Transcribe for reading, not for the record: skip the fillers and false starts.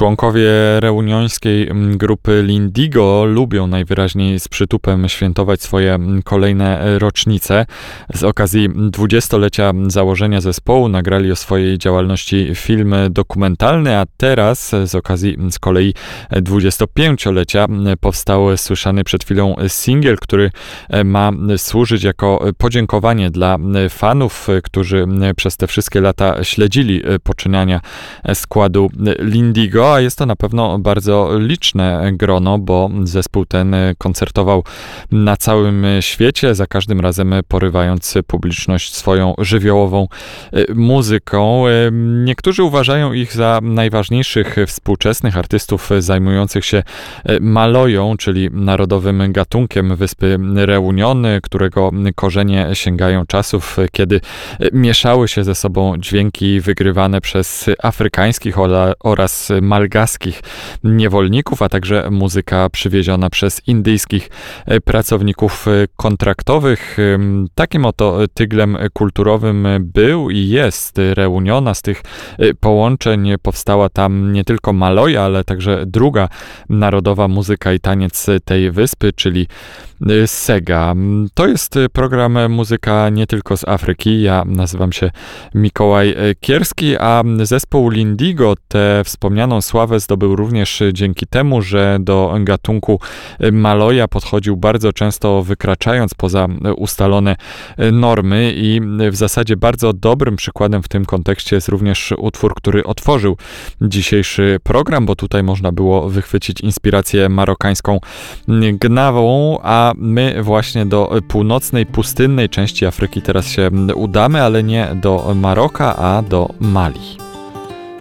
Członkowie reuniońskiej grupy Lindigo lubią najwyraźniej z przytupem świętować swoje kolejne rocznice. Z okazji 20-lecia założenia zespołu nagrali o swojej działalności film dokumentalny, a teraz z okazji z kolei 25-lecia powstał słyszany przed chwilą singiel, który ma służyć jako podziękowanie dla fanów, którzy przez te wszystkie lata śledzili poczynania składu Lindigo, a jest to na pewno bardzo liczne grono, bo zespół ten koncertował na całym świecie, za każdym razem porywając publiczność swoją żywiołową muzyką. Niektórzy uważają ich za najważniejszych współczesnych artystów zajmujących się maloją, czyli narodowym gatunkiem wyspy Reunion, którego korzenie sięgają czasów, kiedy mieszały się ze sobą dźwięki wygrywane przez afrykańskich oraz malgaskich niewolników, a także muzyka przywieziona przez indyjskich pracowników kontraktowych. Takim oto tyglem kulturowym był i jest Reunion. Z tych połączeń powstała tam nie tylko maloja, ale także druga narodowa muzyka i taniec tej wyspy, czyli Sega. To jest program Muzyka nie tylko z Afryki. Ja nazywam się Mikołaj Kierski, a zespół Lindigo tę wspomnianą sławę zdobył również dzięki temu, że do gatunku maloja podchodził bardzo często wykraczając poza ustalone normy i w zasadzie bardzo dobrym przykładem w tym kontekście jest również utwór, który otworzył dzisiejszy program, bo tutaj można było wychwycić inspirację marokańską gnawą, a my właśnie do północnej, pustynnej części Afryki teraz się udamy, ale nie do Maroka, a do Mali.